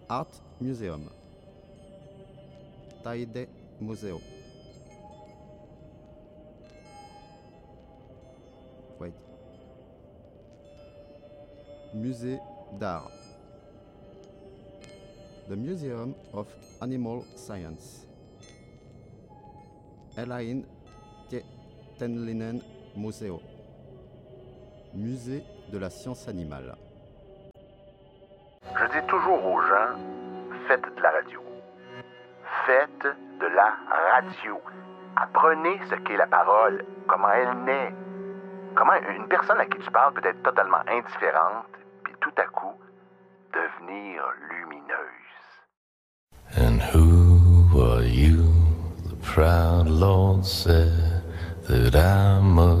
Art Museum. Taide Museo. Wait. Musée d'art. The Museum of Animal Science. Elaine Tenlinen Museo. Musée de la science animale. Je dis toujours aux gens, faites de la radio. Faites de la radio. Apprenez ce qu'est la parole, comment elle naît. Comment une personne à qui tu parles peut être totalement indifférente, puis tout à coup, devenir lumineuse. And who are you? The proud Lord said that I must